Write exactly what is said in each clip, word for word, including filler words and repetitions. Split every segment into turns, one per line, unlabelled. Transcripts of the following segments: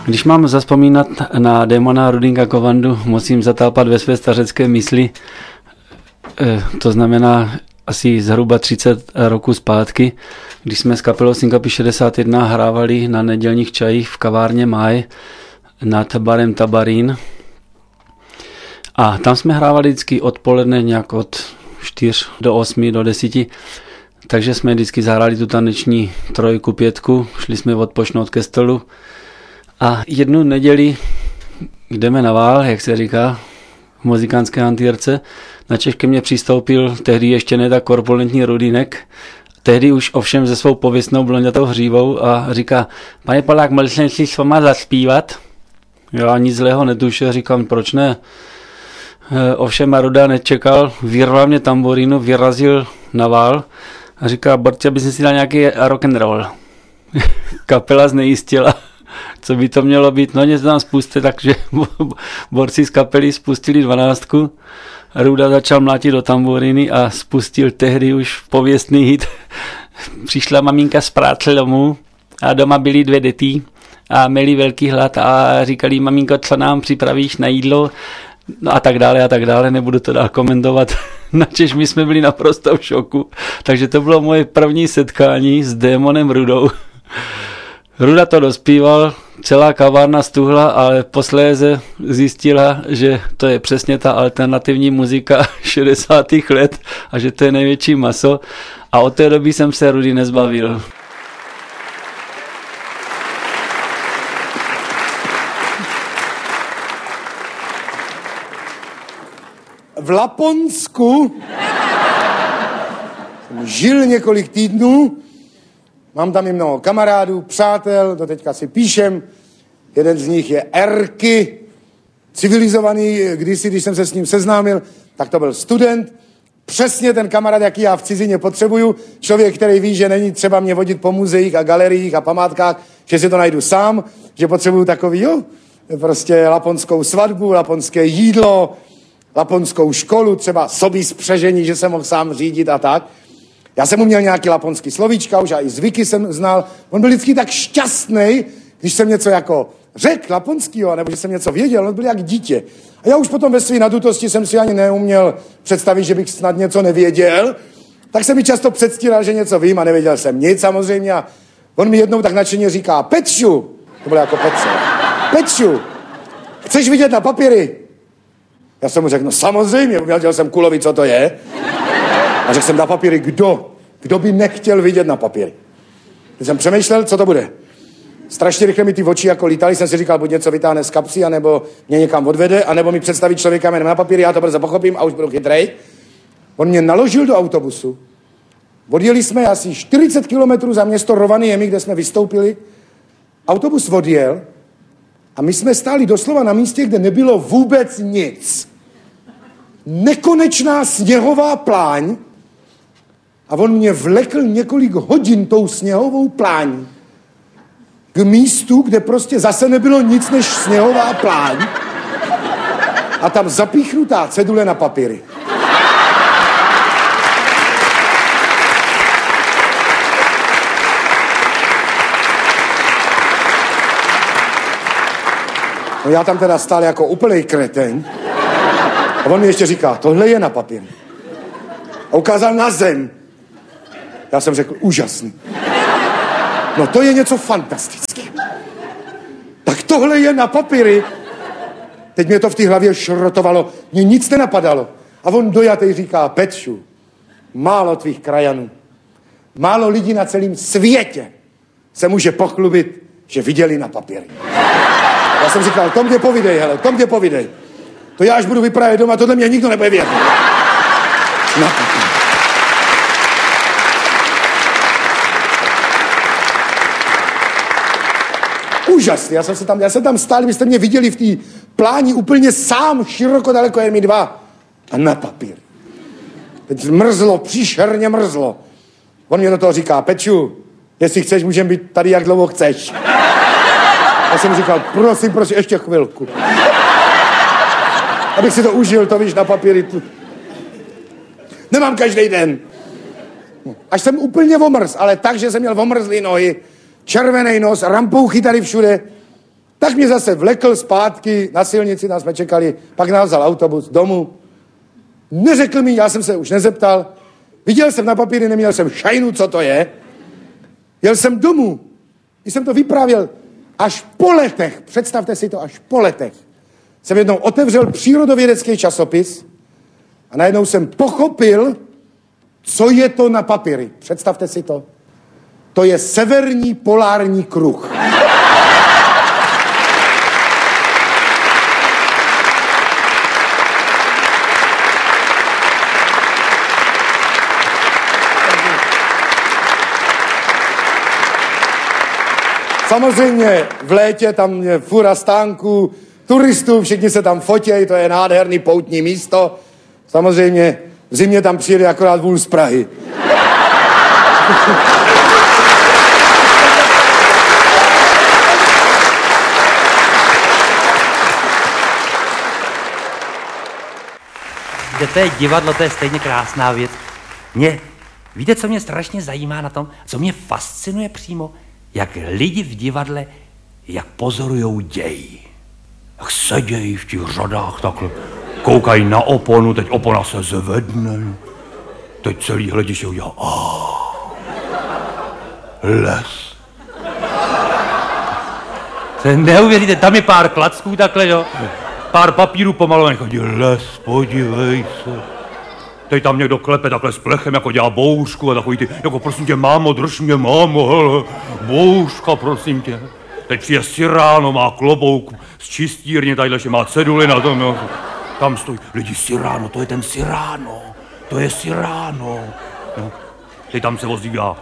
Když mám zazpomínat na démona Rudinka Kovandu, musím zatápat ve své stařecké mysli. To znamená asi zhruba třicet roků zpátky, když jsme s kapelou Syncope šedesát jedna hrávali na nedělních čajích v kavárně Máj nad barem Tabarín. A tam jsme hrávali vždycky odpoledne nějak od čtyř do osmi, do deseti. Takže jsme vždycky zahráli tu taneční trojku, pětku, šli jsme odpočnout ke stolu. A jednu neděli jdeme na vál, jak se říká, v muzikánské hantýrce. Na Češ ke mně přistoupil tehdy ještě ne tak korpulentní Rudinek, tehdy už ovšem se svou pověstnou blonďatou hřívou a říká: pane Polák, mohl jsem si s váma zaspívat? Já nic zlého netušil, říkám, proč ne? E, ovšem Ruda nečekal, vyrval mě tamburínu, vyrazil na vál a říká: Borci, aby si dal nějaký rock and roll. Kapela znejistila, co by to mělo být. No něco tam spustit, takže borci z kapely spustili dvanáctku. Ruda začal mlátit do tamburíny a spustil tehdy už pověstný hit. Přišla maminka z práce domů a doma byly dvě děti a měli velký hlad a říkali: maminko, co nám připravíš na jídlo? No a tak dále a tak dále, nebudu to dál komentovat. Načež my jsme byli naprosto v šoku. Takže to bylo moje první setkání s démonem Rudou. Ruda to dospíval, celá kavárna stuhla, ale posléze zjistila, že to je přesně ta alternativní muzika šedesátých let a že to je největší maso. A od té doby jsem se Rudy nezbavil.
V Laponsku jsem žil několik týdnů, mám tam i mnoho kamarádů, přátel, to teďka si píšem. Jeden z nich je Erky, civilizovaný, kdysi, když jsem se s ním seznámil, tak to byl student. Přesně ten kamarád, jaký já v cizině potřebuju. Člověk, který ví, že není třeba mě vodit po muzeích a galeriích a památkách, že si to najdu sám, že potřebuju takový, jo, prostě laponskou svatbu, laponské jídlo, laponskou školu, třeba sobí spřežení, že jsem mohl sám řídit a tak. Já jsem mu měl nějaký laponský slovíčka, už a i zvyky jsem znal. On byl vždycky tak šťastný, když jsem něco jako řekl laponskýho, nebo že jsem něco věděl, on byl jak dítě. A já už potom ve své nadutosti jsem si ani neuměl představit, že bych snad něco nevěděl, tak jsem mi často předstíral, že něco vím a nevěděl jsem nic samozřejmě. A on mi jednou tak nadšeně říká: Petšu, to bylo jako Petře, Petšu, chceš vidět na papíry? Já jsem mu řekl: no samozřejmě, věděl jsem kulovi, co to je. A řekl jsem: na papíry kdo? Kdo by nechtěl vidět na papíry? Když jsem přemýšlel, co to bude. Strašně rychle mi ty oči jako lítaly, jsem si říkal, buď něco vytáhne z kapsy, anebo mě někam odvede, anebo mi představí člověka jménem na papíry, já to brzo pochopím a už budu chytrej. On mě naložil do autobusu. Odjeli jsme asi čtyřicet kilometrů za město Rovaniemi, kde jsme vystoupili. Autobus odjel a my jsme stáli doslova na místě, kde nebylo vůbec nic. Nekonečná sněhová pláň a on mě vlekl několik hodin tou sněhovou plání k místu, kde prostě zase nebylo nic než sněhová pláň a tam zapíchnutá cedule na papíry. No já tam teda stál jako úplnej kreten a on mi ještě říká: tohle je na papír. A ukázal na zem. Já jsem řekl: úžasný. No to je něco fantastického. Tak tohle je na papíry. Teď mě to v té hlavě šrotovalo. Mně nic nenapadalo. A on dojatej říká: Petšu, málo tvých krajanů, málo lidí na celém světě se může pochlubit, že viděli na papíry. Já jsem říkal: to mě povidej, hele, to mě povidej. To já až budu vyprávět doma, tohle mě nikdo nebude vědět. Na papíry. Úžasný, já jsem, se tam, já jsem tam stál, byste mě viděli v té pláni úplně sám, široko, daleko, jen mi dva. A na papír. Teď mrzlo, příšerně mrzlo. On mě do toho říká: Peču, jestli chceš, můžeme být tady, jak dlouho chceš. Já jsem říkal: prosím, prosím, ještě chvilku. Abych si to užil, to víš, na papíry. Tu. Nemám každý den. Až jsem úplně omrz, ale tak, že jsem měl omrzlý nohy, červený nos, rampouchy tady všude. Tak mě zase vlekl zpátky na silnici, tam jsme čekali, pak nás vzal autobus domů. Neřekl mi, já jsem se už nezeptal. Viděl jsem na papíry, neměl jsem šajnu, co to je. Jel jsem domů. Když jsem to vyprávěl až po letech, představte si to, až po letech, jsem jednou otevřel přírodovědecký časopis a najednou jsem pochopil, co je to na papíry. Představte si to. To je severní polární kruh. Samozřejmě v létě tam je fura stánků, turistů, všichni se tam fotějí, to je nádherný poutní místo. Samozřejmě v zimě tam přijede akorát vůl z Prahy.
Kde to je divadlo, to je stejně krásná věc. Mě, víte, co mě strašně zajímá na tom, co mě fascinuje přímo? Jak lidi v divadle, jak pozorujou děj. Jak sedějí v těch řadách takhle, koukají na oponu, teď opona se zvedne, teď celý hlediště udělá aaa, les. Se neuvěříte, tam je pár klacků takhle, jo, pár papírů pomalu, chodí les, podívej se. Teď tam někdo klepe takhle s plechem, jako dělá boušku a takový ty, jako prosím tě, mámo, drž mě, mámo, hele, bouška, prosím tě. Teď přijde Cyrano, má klobouk z čistírny, tadyhle, že má ceduly na tom, jo. Tam stojí, lidi, Cyrano, to je ten Cyrano, to je Cyrano. Jo. Teď tam se ozývá,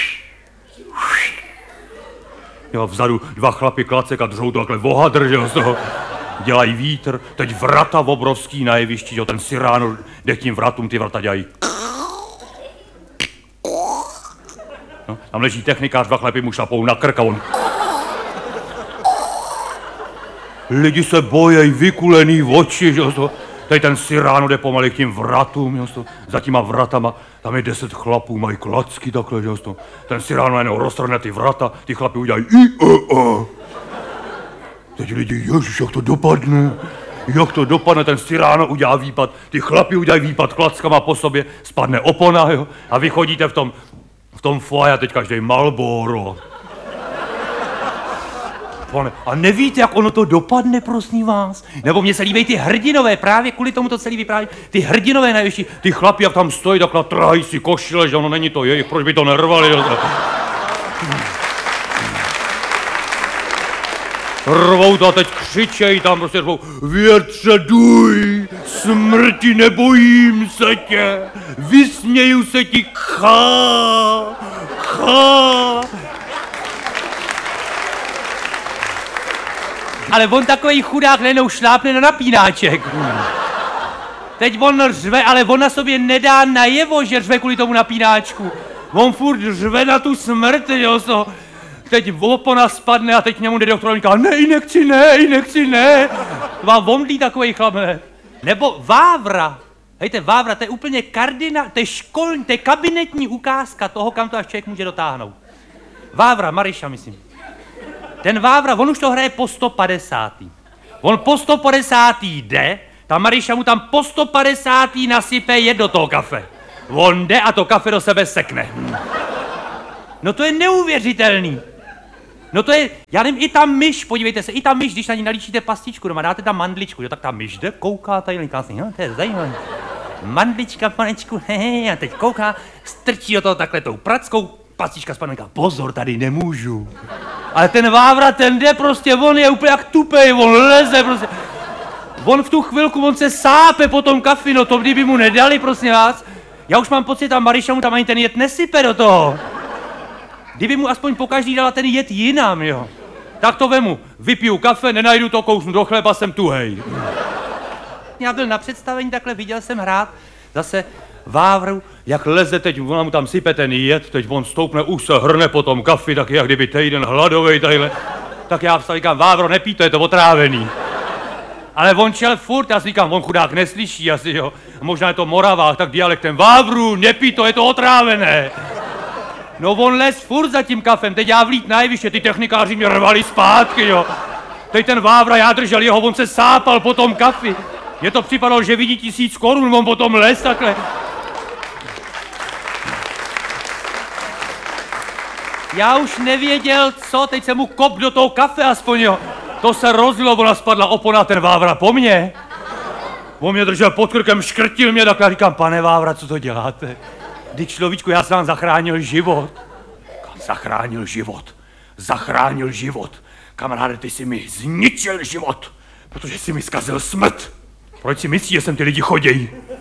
jo, vzadu dva chlapi klacek a držou to takhle vohadr, že jo, z toho. Dělají vítr, teď vrata obrovský na jevišti, jo, ten Cyrano jde k tím vratům, ty vrata dělají. No, tam leží technikář, dva chlapy mu šlapou na krk a on... Lidi se bojejí, vykulený oči, že jo, teď ten Cyrano jde pomalu k tím vratům, jo, za těma vratama, tam je deset chlapů, mají klacky takhle, že jo, ten Cyrano jenom roztrhne ty vrata, ty chlapi udělají i, a, a. Teď lidi, ježiš, jak to dopadne, jak to dopadne, ten Cyrano udělá výpad, ty chlapi udělají výpad klackama po sobě, spadne opona, jo, a vy chodíte v tom, v tom foaje a teď každý Marlboro. Pane, a nevíte, jak ono to dopadne, prosím vás? Nebo mně se líbí ty hrdinové, právě kvůli tomu to celý vypráví, ty hrdinové na jevišti, ty chlapi, jak tam stojí, takhle trhají si košile, že ono není to jejich, proč by to nervali, jo? Rvou to a teď křičejí tam, prostě řvou, větře duj, smrti nebojím se tě, vysměju se ti, chá, chá. Ale on takový chudák nenou šlápne na napínáček. Teď on řve, ale on na sobě nedá najevo, že řve kvůli tomu napínáčku. On furt řve na tu smrt, jo, so. Teď opona spadne a teď němu jde doktor a říká, ne, nechci, ne, nechci, ne. Vám vomdlí takovej chlap, ne. Nebo Vávra. Hejte, Vávra, to je úplně kardina, to je školní, to je kabinetní ukázka toho, kam to až člověk může dotáhnout. Vávra, Maryša, myslím. Ten Vávra, on už to hraje po sto padesátý. On po sto padesátý jde, ta Maryša mu tam po sto padesátý nasype jed do toho kafe. On jde a to kafe do sebe sekne. No to je neuvěřitelný. No to je, já nevím, i ta myš, podívejte se, i ta myš, když na ní nalíčíte pastičku doma, dáte tam mandličku, jo, tak ta myš jde, kouká tady, říká si, no to je zajímavé. Mandlička, panečku, hehe, a teď kouká, strčí do toho takhle tou prackou, pastička spadne, říká, pozor, tady nemůžu. Ale ten Vávra, ten jde prostě, on je úplně jak tupej, on leze prostě. On v tu chvilku, on se sápe po tom kafi, no to kdyby mu nedali, prosím vás. Já už mám pocit, ta Maryša mu tam ani ten jed nesype do toho. Kdyby mu aspoň pokaždý dala ten jed jinam, jo. Tak to vemu, vypiju kafe, nenajdu to, kousnu do chleba, jsem tuhej. Já byl na představení, takhle viděl jsem hrát zase Vávru, jak leze teď, ona mu tam sype ten jed, teď on stoupne, už se hrne po tom kafi, tak jak kdyby týden hladovej tadyhle. Tak já vstali, říkám, Vávro, nepí, to je to otrávený. Ale on šel furt, já si říkám, on chudák neslyší asi, jo. Možná je to Moravák, tak dialektem, Vávru, nepí, to je to otrávené. No on les furt za tím kafem, teď já vlít na jeviště, ty technikáři mě rvali zpátky, jo. Teď ten Vávra, já držel jeho, on se sápal po tom kafi. Mně to připadalo, že vidí tisíc korun, on potom les takhle. Já už nevěděl, co, teď jsem mu kop do toho kafe aspoň, jo. To se rozlilo, ona spadla opona, ten Vávra po mně. On mě držel pod krkem, škrtil mě takhle, říkám, pane Vávra, co to děláte? Vždyť človíčku, já jsem vám zachránil život. Zachránil život, zachránil život. Kamaráde, ty jsi mi zničil život, protože jsi mi zkazil smrt. Proč si myslíš, že sem ty lidi chodějí?